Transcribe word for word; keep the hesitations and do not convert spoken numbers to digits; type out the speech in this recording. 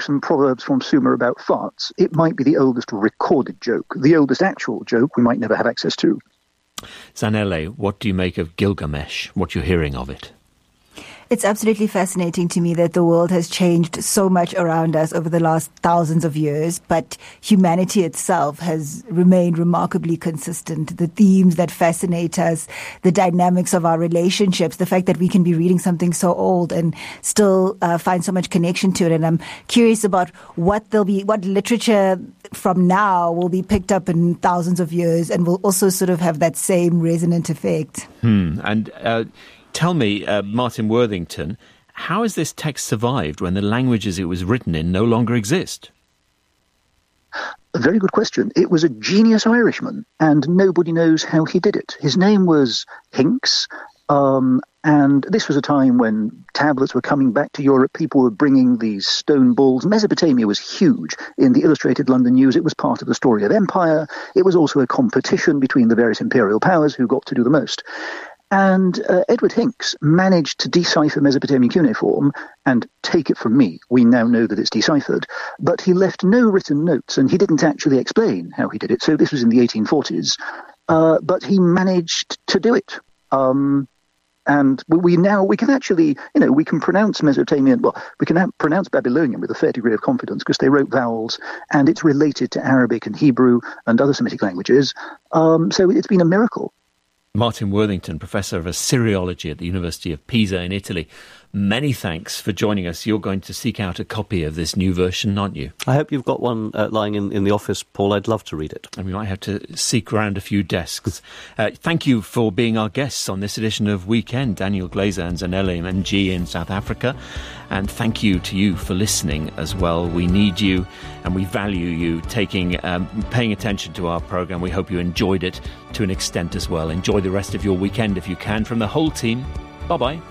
some proverbs from Sumer about farts, it might be the oldest recorded joke. The oldest actual joke we might never have access to. Zanele, what do you make of Gilgamesh, what you're hearing of it? It's absolutely fascinating to me that the world has changed so much around us over the last thousands of years, but humanity itself has remained remarkably consistent. The themes that fascinate us, the dynamics of our relationships, the fact that we can be reading something so old and still uh, find so much connection to it. And I'm curious about what there'll be, what literature from now will be picked up in thousands of years and will also sort of have that same resonant effect. Hmm. And uh, Tell me, uh, Martin Worthington, how has this text survived when the languages it was written in no longer exist? A very good question. It was a genius Irishman, and nobody knows how he did it. His name was Hincks, um, and this was a time when tablets were coming back to Europe. People were bringing these stone balls. Mesopotamia was huge. In the Illustrated London News, it was part of the story of empire. It was also a competition between the various imperial powers who got to do the most. And uh, Edward Hincks managed to decipher Mesopotamian cuneiform and take it from me. We now know that it's deciphered. But he left no written notes, and he didn't actually explain how he did it. So this was in the eighteen forties. Uh, but he managed to do it. Um, and we, we now, we can actually, you know, we can pronounce Mesopotamian, well, we can now pronounce Babylonian with a fair degree of confidence because they wrote vowels, and it's related to Arabic and Hebrew and other Semitic languages. Um, so it's been a miracle. Martin Worthington, Professor of Assyriology at the University of Pisa in Italy. Many thanks for joining us. You're going to seek out a copy of this new version, aren't you? I hope you've got one uh, lying in, in the office, Paul. I'd love to read it. And we might have to seek around a few desks. Uh, thank you for being our guests on this edition of Weekend, Daniel Glazer and Zanele M G in South Africa. And thank you to you for listening as well. We need you and we value you taking, um, paying attention to our programme. We hope you enjoyed it to an extent as well. Enjoy the rest of your weekend if you can. From the whole team, bye-bye.